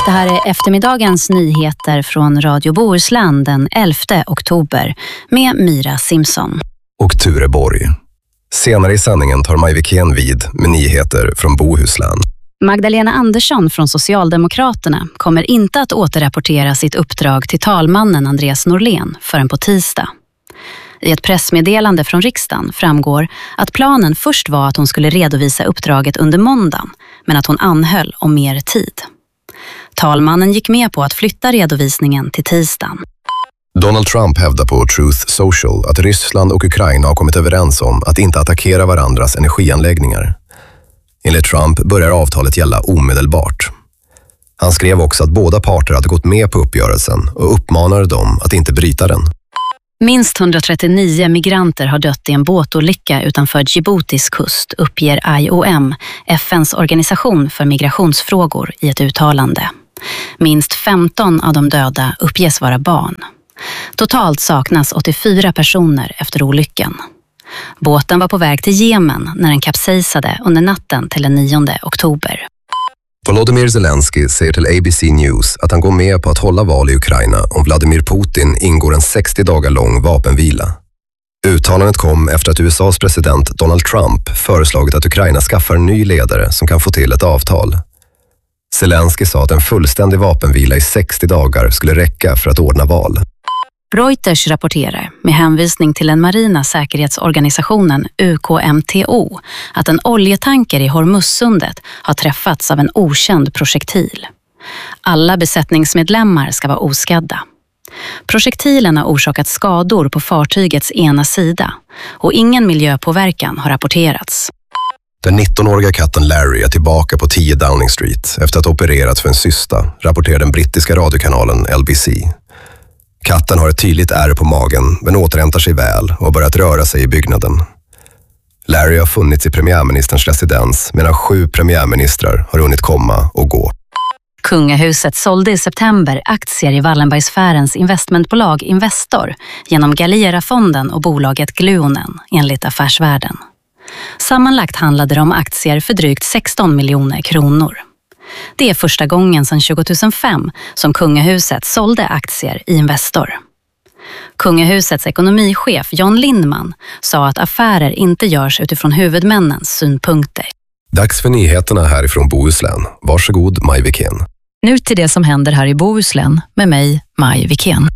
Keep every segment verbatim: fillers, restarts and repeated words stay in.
Det här är eftermiddagens nyheter från Radio Bohuslän den elfte oktober med Mira Simpson. Och Ture Borg. Senare i sändningen tar Maj Wikén vid med nyheter från Bohuslän. Magdalena Andersson från Socialdemokraterna kommer inte att återrapportera sitt uppdrag till talmannen Andreas Norlén förrän på tisdag. I ett pressmeddelande från riksdagen framgår att planen först var att hon skulle redovisa uppdraget under måndagen, men att hon anhöll om mer tid. Talmannen gick med på att flytta redovisningen till tisdagen. Donald Trump hävdar på Truth Social att Ryssland och Ukraina har kommit överens om att inte attackera varandras energianläggningar. Enligt Trump börjar avtalet gälla omedelbart. Han skrev också att båda parter hade gått med på uppgörelsen och uppmanade dem att inte bryta den. Minst hundratrettionio migranter har dött i en båtolycka utanför Djiboutis kust, uppger I O M, F N:s organisation för migrationsfrågor, i ett uttalande. Minst femton av de döda uppges vara barn. Totalt saknas åttiofyra personer efter olyckan. Båten var på väg till Jemen när den kapsejsade under natten till den nionde oktober. Volodymyr Zelensky säger till A B C News att han går med på att hålla val i Ukraina om Vladimir Putin ingår en sextio dagar lång vapenvila. Uttalandet kom efter att U S A:s president Donald Trump föreslagit att Ukraina skaffar en ny ledare som kan få till ett avtal. Zelensky sa att en fullständig vapenvila i sextio dagar skulle räcka för att ordna val. Reuters rapporterar med hänvisning till den marina säkerhetsorganisationen U K M T O att en oljetanker i Hormuzsundet har träffats av en okänd projektil. Alla besättningsmedlemmar ska vara oskadda. Projektilen har orsakat skador på fartygets ena sida och ingen miljöpåverkan har rapporterats. Den nittonåriga katten Larry är tillbaka på tio Downing Street efter att ha opererats för en cysta, rapporterar den brittiska radiokanalen L B C. Katten har ett tydligt ärr på magen men återhämtar sig väl och har börjat röra sig i byggnaden. Larry har funnits i premiärministerns residens medan sju premiärministrar har hunnit komma och gå. Kungahuset sålde i september aktier i Wallenbergsfärens investmentbolag Investor genom Galliera-fonden och bolaget Gluonen, enligt Affärsvärlden. Sammanlagt handlade det om aktier för drygt sexton miljoner kronor. Det är första gången sedan tjugohundrafem som kungahuset sålde aktier i Investor. Kungahusets ekonomichef John Lindman sa att affärer inte görs utifrån huvudmännens synpunkter. Dags för nyheterna härifrån Bohuslän. Varsågod, Maj Wikén. Nu till det som händer här i Bohuslän med mig, Maj Wikén.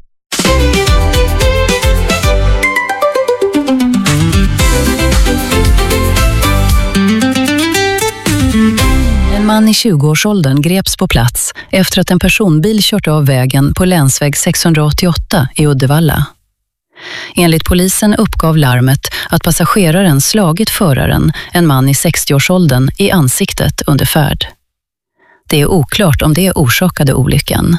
En man i tjugoårsåldern greps på plats efter att en personbil kört av vägen på länsväg sexhundraåttioåtta i Uddevalla. Enligt polisen uppgav larmet att passageraren slagit föraren, en man i sextioårsåldern, i ansiktet under färd. Det är oklart om det orsakade olyckan.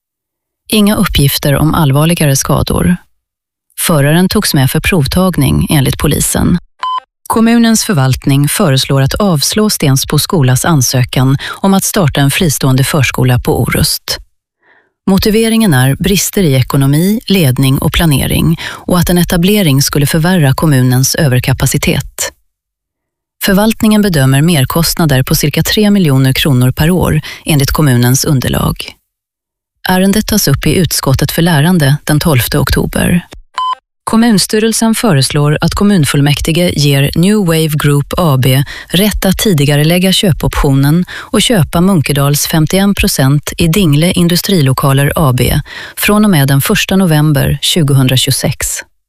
Inga uppgifter om allvarligare skador. Föraren togs med för provtagning enligt polisen. Kommunens förvaltning föreslår att avslå Stensbo skolas ansökan om att starta en fristående förskola på Orust. Motiveringen är brister i ekonomi, ledning och planering och att en etablering skulle förvärra kommunens överkapacitet. Förvaltningen bedömer merkostnader på cirka tre miljoner kronor per år enligt kommunens underlag. Ärendet tas upp i utskottet för lärande den tolfte oktober. Kommunstyrelsen föreslår att kommunfullmäktige ger New Wave Group A B rätt att tidigare lägga köpoptionen och köpa Munkedals femtioen procent i Dingle Industrilokaler A B från och med den första november tjugohundratjugosex.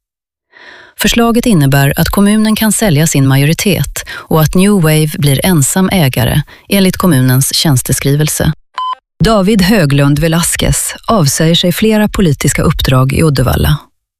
Förslaget innebär att kommunen kan sälja sin majoritet och att New Wave blir ensam ägare enligt kommunens tjänsteskrivelse. David Höglund Velasquez avsäger sig flera politiska uppdrag i Uddevalla.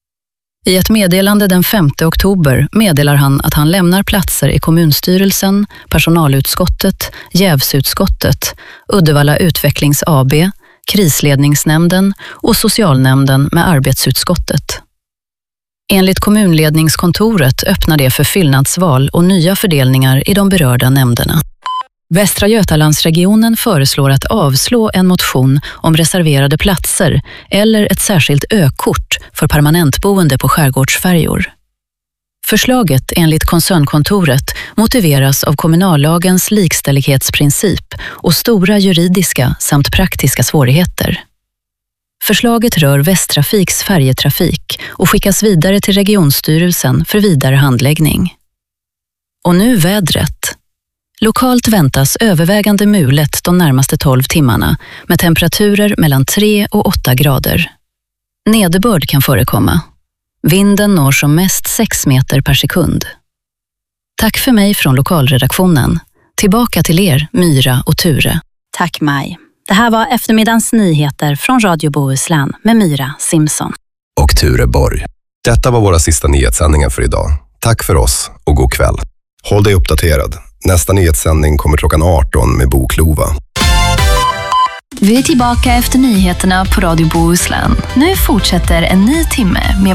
I ett meddelande den femte oktober meddelar han att han lämnar platser i kommunstyrelsen, personalutskottet, jävsutskottet, Uddevalla Utvecklings A B, krisledningsnämnden och socialnämnden med arbetsutskottet. Enligt kommunledningskontoret öppnar det för fyllnadsval och nya fördelningar i de berörda nämnderna. Västra Götalandsregionen föreslår att avslå en motion om reserverade platser eller ett särskilt ökort för permanentboende på skärgårdsfärjor. Förslaget enligt koncernkontoret motiveras av kommunallagens likställighetsprincip och stora juridiska samt praktiska svårigheter. Förslaget rör Västtrafiks färjetrafik och skickas vidare till regionstyrelsen för vidare handläggning. Och nu vädret. Lokalt väntas övervägande mulet de närmaste tolv timmarna med temperaturer mellan tre och åtta grader. Nederbörd kan förekomma. Vinden når som mest sex meter per sekund. Tack för mig från lokalredaktionen. Tillbaka till er, Myra och Ture. Tack Maj. Det här var eftermiddagens nyheter från Radio Bohuslän med Myra Simpson. Och Ture Borg. Detta var våra sista nyhetssändningar för idag. Tack för oss och god kväll. Håll dig uppdaterad. Nästa nyhetssändning kommer klockan arton med Boklova. Vi är tillbaka efter nyheterna på Radio Bohuslän. Nu fortsätter en ny timme med